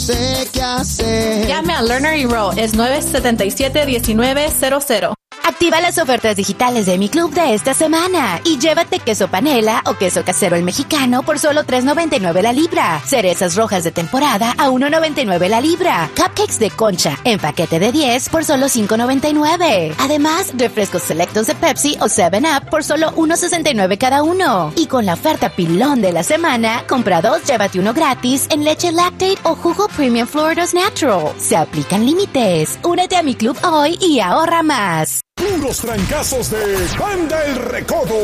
Sé qué hacer. Llame a Lerner y Rowe, es 977-1900. Activa las ofertas digitales de Mi Club de esta semana y llévate queso panela o queso casero el mexicano por solo $3.99 la libra. Cerezas rojas de temporada a $1.99 la libra. Cupcakes de concha en paquete de 10 por solo $5.99. Además, refrescos selectos de Pepsi o 7-Up por solo $1.69 cada uno. Y con la oferta pilón de la semana, compra 2, llévate uno gratis en leche Lactate o jugo Premium Florida's Natural. Se aplican límites. Únete a Mi Club hoy y ahorra más. Puros trancazos de Banda El Recodo.